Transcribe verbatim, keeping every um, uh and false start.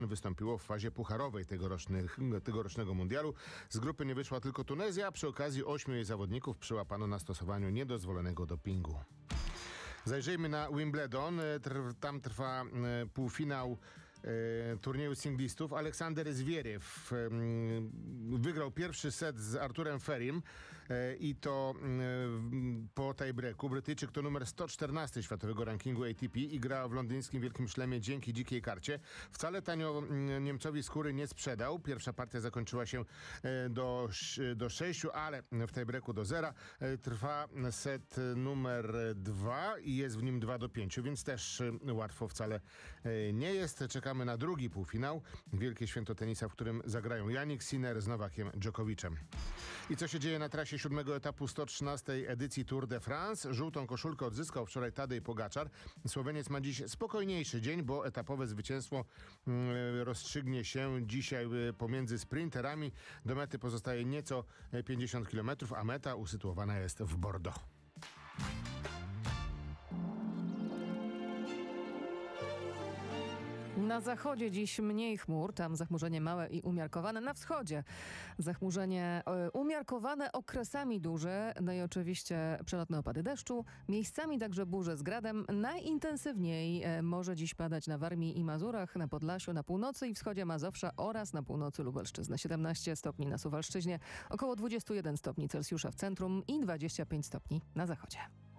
wystąpiło w fazie pucharowej tegorocznych, tegorocznego mundialu. Z grupy nie wyszła tylko Tunezja, a przy okazji ośmiu jej zawodników przyłapano na stosowaniu niedozwolonego dopingu. Zajrzyjmy na Wimbledon. Tam trwa półfinał turnieju singlistów. Aleksander Zwieriew wygrał pierwszy set z Arturem Ferim i to po tiebreaku. Brytyjczyk to numer sto czternasty światowego rankingu A T P i gra w londyńskim Wielkim Szlemie dzięki dzikiej karcie. Wcale tanio Niemcowi skóry nie sprzedał. Pierwsza partia zakończyła się do, do sześciu, ale w tiebreaku do zera. Trwa set numer dwa i jest w nim dwa do pięciu, więc też łatwo wcale nie jest. Czekamy na drugi półfinał. Wielkie święto tenisa, w którym zagrają Jannik Sinner z Nowakiem Dżokowiczem. I co się dzieje na trasie siódmego etapu sto trzynastej edycji Tour de France? Żółtą koszulkę odzyskał wczoraj Tadej Pogaczar. Słoweniec ma dziś spokojniejszy dzień, bo etapowe zwycięstwo rozstrzygnie się dzisiaj pomiędzy sprinterami. Do mety pozostaje nieco pięćdziesiąt kilometrów, a meta usytuowana jest w Bordeaux. Na zachodzie dziś mniej chmur, tam zachmurzenie małe i umiarkowane. Na wschodzie zachmurzenie y, umiarkowane, okresami duże. No i oczywiście przelotne opady deszczu. Miejscami także burze z gradem. Najintensywniej y, może dziś padać na Warmii i Mazurach, na Podlasiu, na północy i wschodzie Mazowsza oraz na północy Lubelszczyzny. siedemnaście stopni na Suwalszczyźnie, około dwadzieścia jeden stopni Celsjusza w centrum i dwadzieścia pięć stopni na zachodzie.